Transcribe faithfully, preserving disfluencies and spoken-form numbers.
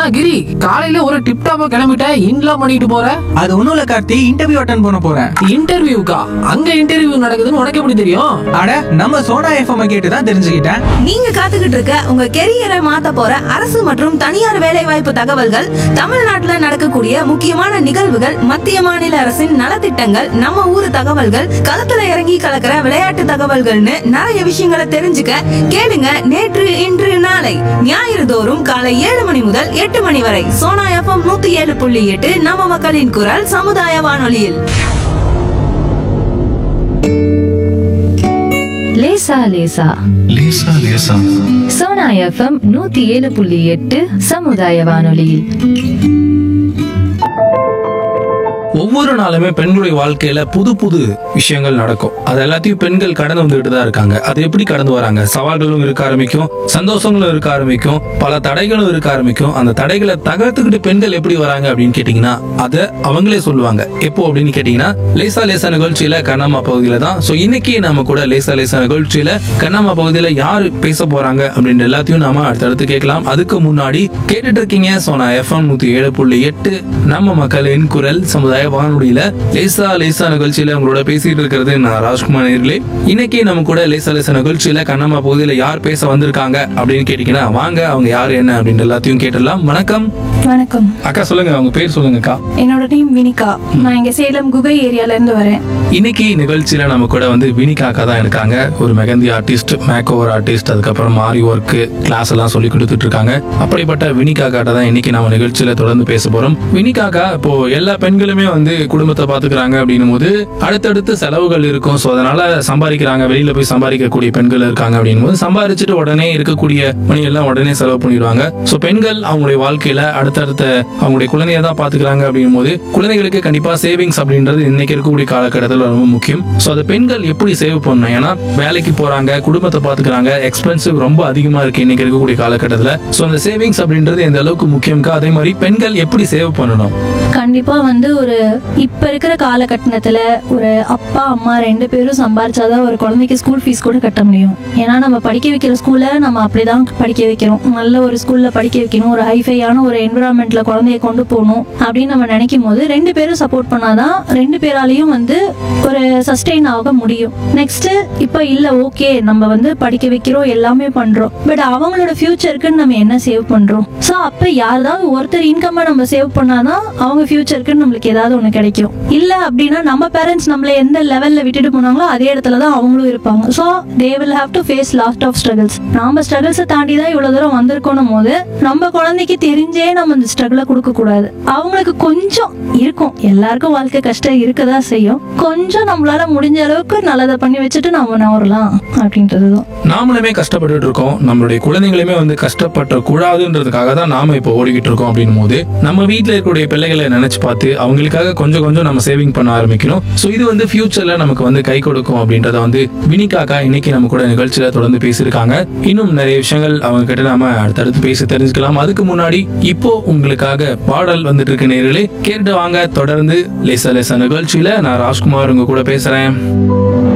கிரி, காலையில ஒரு டிப் டாப்பா கிளம்பிட்ட, இன்லாம் பண்ணிட்டு போற? அது ஒண்ணும் இல்ல கார்த்தி, இன்டர்வியூ அட்டன் பண்ண போறேன். இன்டர்வியூக்கா? அங்க இன்டர்வியூ நடக்குதுன்னு உனக்கு எப்படி தெரியும்? அட, நம்ம சோனா எஃப்எம் கேட்டு தான் தெரிஞ்சுக்கிட்டேன். நீங்க காத்துக்கிட்டு இருக்க உங்க கெரியரை மாத்த போற அரசு மற்றும் தனியார் வேலைவாய்ப்பு தகவல்கள், தமிழ்நாட்டுல நடக்கக்கூடிய முக்கியமான நிகழ்வுகள், மத்திய மாநில அரசின் நலத்திட்டங்கள், நம்ம ஊரு தகவல்கள், களத்துல இறங்கி கலக்கிற விளையாட்டு தகவல்கள்னு நிறைய விஷயங்களை தெரிஞ்சுக்க கேளுங்க. நேற்று இன்று நாளை ஞாயிறு தோறும் காலை ஏழு மணி முதல் எட்டு மணி வரை சோனா எஃப்எம் நூத்தி ஏழு புள்ளி எட்டு நம்ம மக்களின் குரல் சமுதாய வானொலியில். லேசா லேசா லேசா லேசா சோனா எஃப்எம் நூத்தி ஏழு புள்ளி எட்டு சமுதாய வானொலியில். ஒவ்வொரு நாளுமே பெண்களுடைய வாழ்க்கையில புது புது விஷயங்கள் நடக்கும். அது எல்லாத்தையும் பெண்கள் கடந்து வந்துகிட்டு தான் இருக்காங்க. அது எப்படி கடந்து வராங்க? சவால்களும் இருக்க ஆரம்பிக்கும், சந்தோஷங்களும் இருக்க ஆரம்பிக்கும், பல தடைகளும் இருக்க ஆரம்பிக்கும். அந்த தடைகளை தகர்த்துக்கிட்டு பெண்கள் எப்படி வராங்க அப்படின்னு கேட்டீங்கன்னா அதை அவங்களே சொல்லுவாங்க. எப்போ அப்படின்னு கேட்டீங்கன்னா லேசா லேசா நிகழ்ச்சியில கண்ணம்மா பகுதியில தான். சோ இன்னைக்கு நம்ம கூட லேசா லேசா நிகழ்ச்சியில கண்ணம்மா பகுதியில யாரு பேச போறாங்க அப்படின்னு எல்லாத்தையும் நாம அடுத்தடுத்து கேட்கலாம். அதுக்கு முன்னாடி கேட்டுட்டு இருக்கீங்க சோனா எஃப்எம் நூத்தி ஏழு புள்ளி எட்டு நம்ம மக்களின் குரல் சமுதாய வானொலியில லேசா லேசா நிகழ்ச்சியில உங்களோட பேசிட்டு இருக்கிறது நான் ராஜ்குமார் நேர்களே. இன்னைக்கு நம்ம கூட லேசா லேசா நிகழ்ச்சியில கண்ணம்மா பகுதியில யார் பேச வந்திருக்காங்க அப்படின்னு கேட்டீங்கன்னா வாங்க அவங்க யாரு என்ன அப்படின்னு எல்லாத்தையும் கேட்டலாம். வணக்கம். வணக்கம் அக்கா, சொல்லுங்க, அவங்க பேர் சொல்லுங்கக்கா. என்னோட நேம் வினிகா. நான் இங்க சேலம் குகை ஏரியால இருந்து வரேன். இன்னைக்கு நிகழ்ச்சியில நம்ம கூட வந்து வினிகா அக்கா தான் இருக்காங்க. ஒரு mehndi artist, make over artist, அதுக்கப்புறம் மாரி ஒர்க் கிளாஸ் எல்லாம் சொல்லி கொடுத்துட்டு இருக்காங்க. அப்படிப்பட்ட வினிகா அக்கா தான் இன்னைக்கு நம்ம நிகழ்ச்சியில தொடர்ந்து பேச போறோம். வினிகா அக்கா, இப்போ எல்லா பெண்களுமே வந்து குடும்பத்தை பாத்துக்கிறாங்க அப்படின்னும் போது அடுத்தடுத்து செலவுகள் இருக்கும். சோ அதனால சம்பாதிக்கிறாங்க, வெளியில போய் சம்பாதிக்கக்கூடிய பெண்கள் இருக்காங்க அப்படின்னும் போது சம்பாதிச்சுட்டு உடனே இருக்கக்கூடிய மணி எல்லாம் உடனே செலவு பண்ணிடுவாங்க. சோ பெண்கள் அவங்களுடைய வாழ்க்கையில அடுத்தடுத்த அவங்களுடைய குழந்தைய தான் பாத்துக்கிறாங்க அப்படின்னும் போது குழந்தைகளுக்கு கண்டிப்பா சேவிங்ஸ் அப்படின்றது இன்னைக்கு இருக்கக்கூடிய காலகட்டத்தில் ரொம்ப முக்கியம். சோ அதை பெண்கள் எப்படி சேவ் பண்ணணும்? ஏன்னா வேலைக்கு போறாங்க, குடும்பத்தை பாத்துக்கிறாங்க, எக்ஸ்பென்சிவ் ரொம்ப அதிகமா இருக்கு இன்னைக்கு இருக்கக்கூடிய காலகட்டத்தில். சோ அந்த சேவிங்ஸ் அப்படின்றது எந்த அளவுக்கு முக்கியம்க்கா? அதே மாதிரி பெண்கள் எப்படி சேவ் பண்ணணும்? கண்டிப்பா வந்து ஒரு இப்ப இருக்கிற காலகட்டத்துல ஒரு அப்பா அம்மா ரெண்டு பேரும் சம்பாரிச்சாதான் ஒரு குழந்தைக்கு ஸ்கூல் ஃபீஸ் கூட கட்ட முடியும். ஏன்னா நம்ம படிக்க வைக்கிற ஸ்கூல்ல நம்ம அப்படிதான் படிக்க வைக்கிறோம். நல்ல ஒரு ஸ்கூல்ல படிக்க வைக்கணும், ஒரு ஹைஃபையான ஒரு என்விரான்மெண்ட்ல குழந்தைய கொண்டு போகணும் அப்படின்னு நம்ம நினைக்கும் போது ரெண்டு பேரும் சப்போர்ட் பண்ணாதான் ரெண்டு பேராலையும் வந்து ஒரு சஸ்டெயின் ஆக முடியும். நெக்ஸ்ட் இப்ப இல்ல ஓகே நம்ம வந்து படிக்க வைக்கிறோம், எல்லாமே பண்றோம், பட் அவங்களோட ஃபியூச்சருக்கு நம்ம என்ன சேவ் பண்றோம்? சோ அப்ப யாராவது ஒருத்தர் இன்கம் நம்ம சேவ் பண்ணாதான் அவங்க ஃபியூச்சருக்கு நம்மளுக்கு ஏதாவது ஒண்ணு கிடைக்கும். இல்ல அப்படின்னா நம்ம பேரண்ட்ஸ் நம்மள எந்த லெவல்ல விட்டுட்டு போனாங்களோ அதே இடத்துலதான் அவங்களும் இருப்பாங்க. So they will have to face lot of struggles. நாம ஸ்ட்ரகிள்ஸை தாண்டி தான் இவ்வளவு தூரம் வந்திருக்கணும் போது நம்ம குழந்தைக்கு தெரிஞ்சே நம்ம இந்த ஸ்ட்ரகிளை கொடுக்க கூடாது. அவங்களுக்கு கொஞ்சம் இருக்கும், எல்லாருக்கும் வாழ்க்கை கஷ்டம் இருக்கதான் செய்யும். கொஞ்சம் நம்மளால முடிஞ்ச அளவுக்கு நல்லதை பண்ணி வச்சுட்டு நம்ம நவரலாம் அப்படின்றதுதான். நாமளுமே கஷ்டப்பட்டு இருக்கோம், நம்மளுடைய குழந்தைங்களுமே வந்து கஷ்டப்பட்ட கூடாதுன்றதுக்காக தான் நாம இப்போ ஓடிக்கிட்டு இருக்கோம். அப்படின்னும் போது நம்ம வீட்டுல இருக்கக்கூடிய பிள்ளைகளை நினைச்சு பார்த்து அவங்களுக்காக கொஞ்சம் கொஞ்சம் நம்ம சேவிங் பண்ண ஆரம்பிக்கணும். சோ இது வந்து ஃபியூச்சர்ல நமக்கு வந்து கை கொடுக்கும் அப்படின்றத வந்து வினிகாக்கா இன்னைக்கு நம்ம கூட நிகழ்ச்சியில தொடர்ந்து பேசியிருக்காங்க. இன்னும் நிறைய விஷயங்கள் அவங்க கிட்ட நாம அடுத்தடுத்து பேசி தெரிஞ்சுக்கலாம். அதுக்கு முன்னாடி இப்போ உங்களுக்காக பாடல் வந்துட்டு இருக்கு. நேர்களே கேட்டு வாங்க. தொடர்ந்து லேசா லேசா நிகழ்ச்சியில நான் ராஜ்குமார் உங்க கூட பேசுறேன்.